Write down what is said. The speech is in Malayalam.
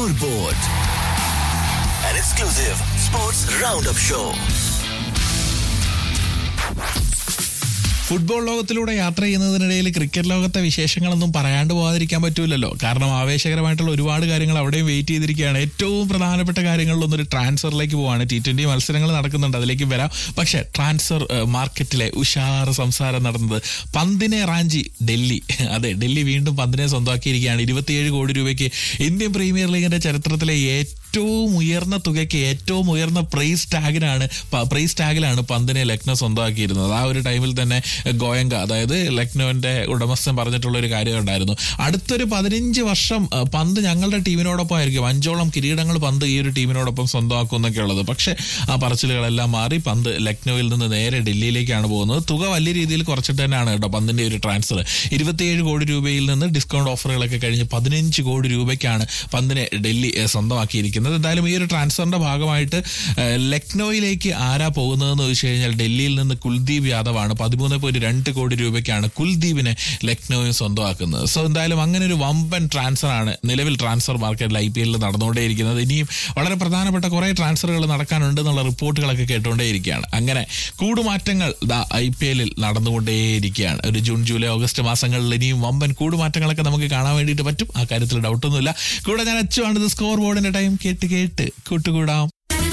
Scoreboard, an exclusive sports roundup show. Football ലോകത്തിലൂടെ യാത്ര ചെയ്യുന്നതിനിടയിൽ ക്രിക്കറ്റ് ലോകത്തെ വിശേഷങ്ങളൊന്നും പറയാണ്ട് പോകാതിരിക്കാൻ പറ്റൂലല്ലോ. കാരണം ആവേശകരമായിട്ടുള്ള ഒരുപാട് കാര്യങ്ങൾ അവിടെയും വെയിറ്റ് ചെയ്തിരിക്കുകയാണ്. ഏറ്റവും പ്രധാനപ്പെട്ട കാര്യങ്ങളിലൊന്നും ഒരു ട്രാൻസ്ഫറിലേക്ക് പോവാണ്. T20 മത്സരങ്ങൾ നടക്കുന്നുണ്ട്, അതിലേക്ക് വരാം. പക്ഷേ ട്രാൻസ്ഫർ മാർക്കറ്റിലെ ഉഷാറ് സംസാരം നടന്നത് പന്തിനെ റാഞ്ചി ഡൽഹി. അതെ, ഡൽഹി വീണ്ടും പന്തിനെ സ്വന്തമാക്കിയിരിക്കുകയാണ്. 27 കോടി രൂപയ്ക്ക് ഇന്ത്യൻ പ്രീമിയർ ലീഗിന്റെ ചരിത്രത്തിലെ ഏറ്റവും ഉയർന്ന തുകയ്ക്ക് ഏറ്റവും ഉയർന്ന പ്രൈസ് ടാഗിലാണ് പന്തിനെ ലക്നോ സ്വന്തമാക്കിയിരുന്നത്. ആ ഒരു ടൈമിൽ തന്നെ ഗോയങ്ക, അതായത് ലക്നോന്റെ ഉടമസ്ഥൻ പറഞ്ഞിട്ടുള്ള ഒരു കാര്യം ഉണ്ടായിരുന്നു, അടുത്തൊരു 15 വർഷം പന്ത് ഞങ്ങളുടെ ടീമിനോടൊപ്പം ആയിരിക്കും, 5ഓളം കിരീടങ്ങൾ പന്ത് ഈ ഒരു ടീമിനോടൊപ്പം സ്വന്തമാക്കും എന്നൊക്കെ ഉള്ളത്. പക്ഷെ ആ പറച്ചിലുകളെല്ലാം മാറി പന്ത് ലക്നോയിൽ നിന്ന് നേരെ ഡൽഹിയിലേക്കാണ് പോകുന്നത്. തുക വലിയ രീതിയിൽ കുറച്ചിട്ട് തന്നെയാണ് കേട്ടോ പന്തിന്റെ ഒരു ട്രാൻസ്ഫർ. 27 കോടി രൂപയിൽ നിന്ന് ഡിസ്കൗണ്ട് ഓഫറുകളൊക്കെ കഴിഞ്ഞ് 15 കോടി രൂപയ്ക്കാണ് പന്തിനെ ഡൽഹി സ്വന്തമാക്കിയിരിക്കുന്നത്. എന്തായാലും ഈ ഒരു ട്രാൻസ്ഫറിന്റെ ഭാഗമായിട്ട് ലക്നോയിലേക്ക് ആരാ പോകുന്നതെന്ന് ചോദിച്ചു കഴിഞ്ഞാൽ ഡൽഹിയിൽ നിന്ന് കുൽദീപ് യാദവാണ്. 13.2 കോടി രൂപയ്ക്കാണ് കുൽദീപിനെ ലക്നോയിൽ സ്വന്തമാക്കുന്നത്. സോ എന്തായാലും അങ്ങനെ ഒരു വമ്പൻ ട്രാൻസ്ഫർ ആണ് നിലവിൽ ട്രാൻസ്ഫർ മാർക്കറ്റിൽ IPL നടന്നുകൊണ്ടേയിരിക്കുന്നത്. ഇനിയും വളരെ പ്രധാനപ്പെട്ട കുറെ ട്രാൻസ്ഫറുകൾ നടക്കാനുണ്ട് എന്നുള്ള റിപ്പോർട്ടുകളൊക്കെ കേട്ടുകൊണ്ടേയിരിക്കുകയാണ്. അങ്ങനെ കൂടുമാറ്റങ്ങൾ IPL നടന്നുകൊണ്ടേയിരിക്കുകയാണ്. ഒരു ജൂൺ, ജൂലൈ, ഓഗസ്റ്റ് മാസങ്ങളിൽ ഇനിയും വമ്പൻ കൂടുമാറ്റങ്ങളൊക്കെ നമുക്ക് കാണാൻ വേണ്ടിയിട്ട് പറ്റും. ആ കാര്യത്തിൽ ഡൗട്ടൊന്നുമില്ല. കൂടെ ഞാൻ അച്ചുവാണ്. ഇത് സ്കോർ ബോർഡിന്റെ ടൈം. കേട്ട് കൂട്ടുകൂടാം.